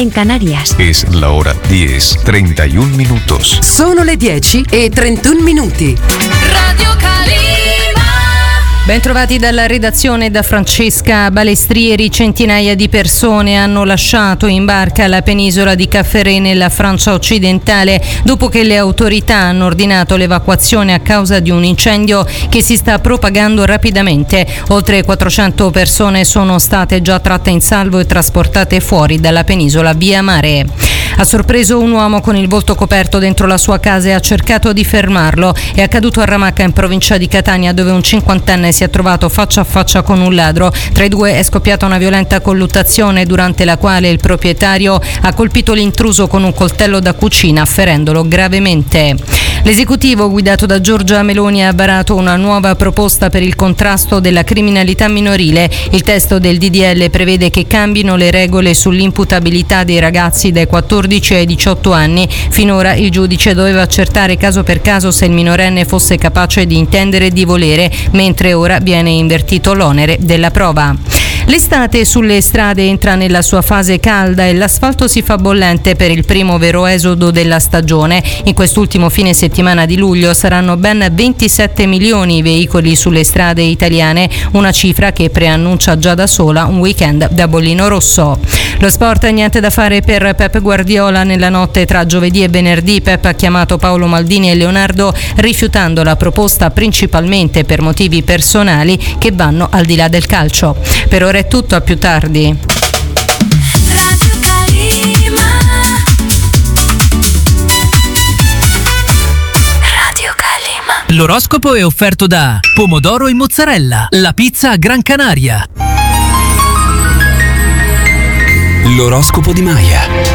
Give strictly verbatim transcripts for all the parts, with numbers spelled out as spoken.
en Canarias. Es la hora diez, treinta y un minutos. Sono le dieci e trentuno minuti. Radio Calima. Ben trovati dalla redazione da Francesca Balestrieri. Centinaia di persone hanno lasciato in barca la penisola di Cafferé nella Francia occidentale dopo che le autorità hanno ordinato l'evacuazione a causa di un incendio che si sta propagando rapidamente. Oltre quattrocento persone sono state già tratte in salvo e trasportate fuori dalla penisola via mare. Ha sorpreso un uomo con il volto coperto dentro la sua casa e ha cercato di fermarlo. È accaduto a Ramacca, in provincia di Catania, dove un cinquantenne si è trovato faccia a faccia con un ladro. Tra i due è scoppiata una violenta colluttazione durante la quale il proprietario ha colpito l'intruso con un coltello da cucina, ferendolo gravemente. L'esecutivo guidato da Giorgia Meloni ha varato una nuova proposta per il contrasto della criminalità minorile. Il testo del D D L prevede che cambino le regole sull'imputabilità dei ragazzi dai quattordici ai diciotto anni. Finora il giudice doveva accertare caso per caso se il minorenne fosse capace di intendere e di volere, mentre ora viene invertito l'onere della prova. L'estate sulle strade entra nella sua fase calda e l'asfalto si fa bollente per il primo vero esodo della stagione. In quest'ultimo fine settimana di luglio saranno ben ventisette milioni i veicoli sulle strade italiane, una cifra che preannuncia già da sola un weekend da bollino rosso. Lo sport, niente da fare per Pep Guardiola nella notte tra giovedì e venerdì. Pep ha chiamato Paolo Maldini e Leonardo rifiutando la proposta principalmente per motivi personali che vanno al di là del calcio. Per ora è tutto, a più tardi. Radio Calima. Radio Calima. L'oroscopo è offerto da Pomodoro e Mozzarella, la pizza a Gran Canaria. L'oroscopo di Maya.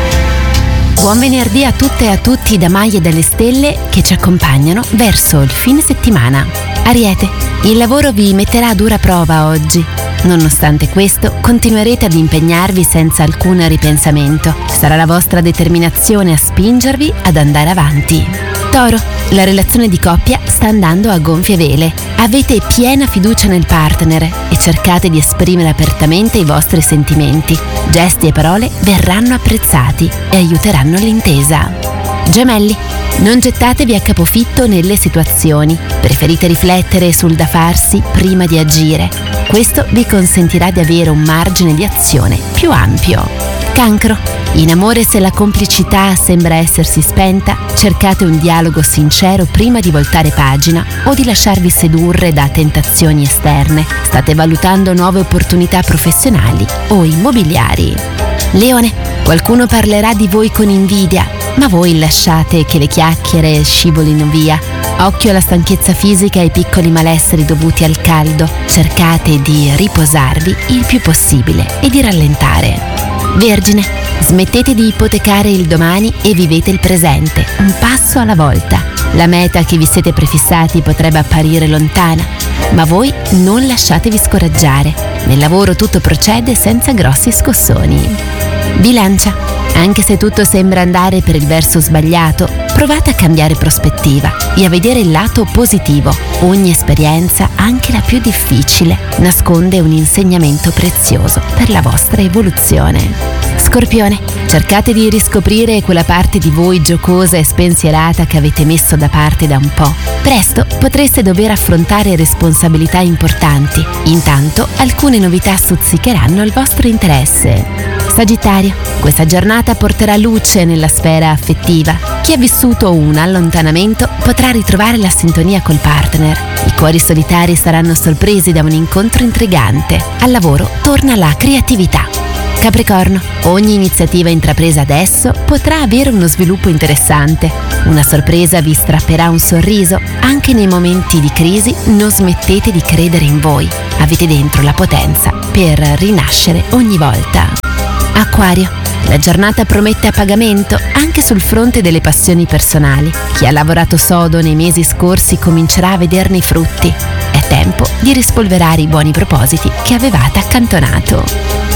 Buon venerdì a tutte e a tutti da Maya delle Stelle che ci accompagnano verso il fine settimana. Ariete, il lavoro vi metterà a dura prova oggi. Nonostante questo, continuerete ad impegnarvi senza alcun ripensamento. Sarà la vostra determinazione a spingervi ad andare avanti. Toro, la relazione di coppia sta andando a gonfie vele. Avete piena fiducia nel partner e cercate di esprimere apertamente i vostri sentimenti. Gesti e parole verranno apprezzati e aiuteranno l'intesa. Gemelli, non gettatevi a capofitto nelle situazioni. Preferite riflettere sul da farsi prima di agire. Questo vi consentirà di avere un margine di azione più ampio. Cancro, in amore, se la complicità sembra essersi spenta, cercate un dialogo sincero prima di voltare pagina o di lasciarvi sedurre da tentazioni esterne. State valutando nuove opportunità professionali o immobiliari. Leone, qualcuno parlerà di voi con invidia, ma voi lasciate che le chiacchiere scivolino via. Occhio alla stanchezza fisica e ai piccoli malesseri dovuti al caldo. Cercate di riposarvi il più possibile e di rallentare. Vergine, smettete di ipotecare il domani e vivete il presente, un passo alla volta. La meta che vi siete prefissati potrebbe apparire lontana, ma voi non lasciatevi scoraggiare. Nel lavoro tutto procede senza grossi scossoni. Bilancia, anche se tutto sembra andare per il verso sbagliato, provate a cambiare prospettiva e a vedere il lato positivo. Ogni esperienza, anche la più difficile, nasconde un insegnamento prezioso per la vostra evoluzione. Scorpione, cercate di riscoprire quella parte di voi giocosa e spensierata che avete messo da parte da un po'. Presto potreste dover affrontare responsabilità importanti. Intanto alcune novità stuzzicheranno il vostro interesse. Sagittario, questa giornata porterà luce nella sfera affettiva. Chi ha vissuto un allontanamento potrà ritrovare la sintonia col partner. I cuori solitari saranno sorpresi da un incontro intrigante. Al lavoro torna la creatività. Capricorno, ogni iniziativa intrapresa adesso potrà avere uno sviluppo interessante. Una sorpresa vi strapperà un sorriso. Anche nei momenti di crisi non smettete di credere in voi. Avete dentro la potenza per rinascere ogni volta. Acquario, la giornata promette a pagamento anche sul fronte delle passioni personali. Chi ha lavorato sodo nei mesi scorsi comincerà a vederne i frutti. È tempo di rispolverare i buoni propositi che avevate accantonato.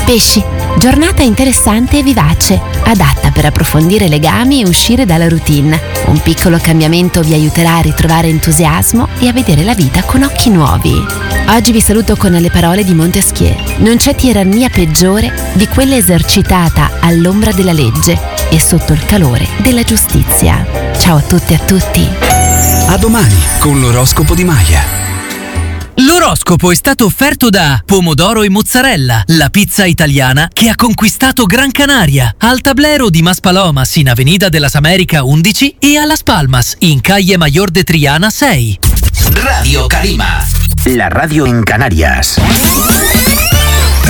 Pesci, giornata interessante e vivace, adatta per approfondire legami e uscire dalla routine. Un piccolo cambiamento vi aiuterà a ritrovare entusiasmo e a vedere la vita con occhi nuovi. Oggi vi saluto con le parole di Montesquieu. Non c'è tirannia peggiore di quella esercitata all'ombra della legge e sotto il calore della giustizia. Ciao a tutte e a tutti. A domani con l'oroscopo di Maya. L'oroscopo è stato offerto da Pomodoro e Mozzarella, la pizza italiana che ha conquistato Gran Canaria, al Tablero di Maspalomas in Avenida de las Américas undici e a Las Palmas in Calle Mayor de Triana sei. Radio Calima, la radio en Canarias.